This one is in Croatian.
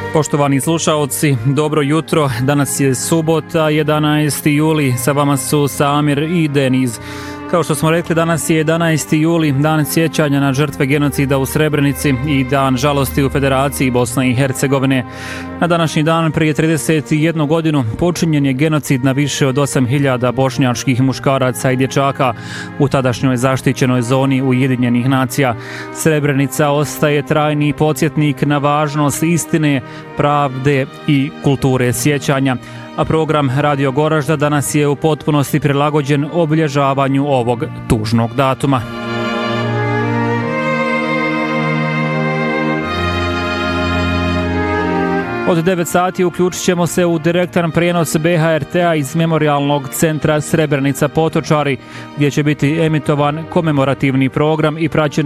Poštovani slušaoci, dobro jutro. Danas je subota, 11. juli. Sa vama su Samir i Deniz. Kao što smo rekli, danas je 11. juli, dan sjećanja na žrtve genocida u Srebrenici i dan žalosti u Federaciji Bosne i Hercegovine. Na današnji dan prije 31 godinu počinjen je genocid na više od 8.000 bošnjačkih muškaraca i dječaka u tadašnjoj zaštićenoj zoni Ujedinjenih nacija. Srebrenica ostaje trajni podsjetnik na važnost istine, pravde i kulture sjećanja. A program Radio Goražda danas je u potpunosti prilagođen obilježavanju ovog tužnog datuma. Od 9 sati uključit ćemo se u direktan prijenos BHRT-a iz Memorijalnog centra Srebrenica Potočari, gdje će biti emitovan komemorativni program i praćen